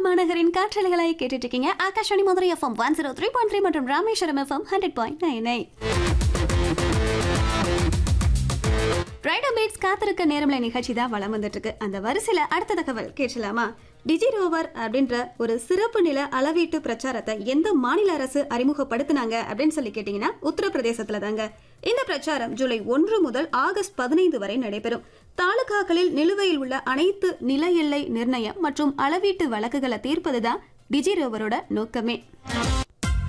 மாநகரின் காற்றலைகளை கேட்டுட்டு இருக்கீங்க. ஆகாஷவாணி மதுரை எஃப்எம் 103.3 மற்றும் ராமேஸ்வரம் எஃப்எம் 100.9. ரைடோ பீட்ஸ் காத்திருக்க நேரம்ல நிகழ்ச்சி தான் வளம் வந்துட்டு இருக்கு. அந்த வரிசையில அடுத்த தகவல் கேட்கலாமா? டிஜி ரோவர் அப்படின்ற ஒரு சிறப்பு நில அளவீட்டு பிரச்சாரத்தை எந்த மாநில அரசு அறிமுகப்படுத்தினாங்க அப்படின்னு சொல்லி கேட்டீங்கன்னா உத்தரப்பிரதேசத்துல தாங்க. இந்த பிரச்சாரம் ஜூலை 1 முதல் ஆகஸ்ட் 15 வரை நடைபெறும். தாலுகாக்களில் நிலுவையில் உள்ள அனைத்து நில எல்லை நிர்ணயம் மற்றும் அளவீட்டு வழக்குகளை தீர்ப்பதுதான் டிஜி ரோவரோட நோக்கமே.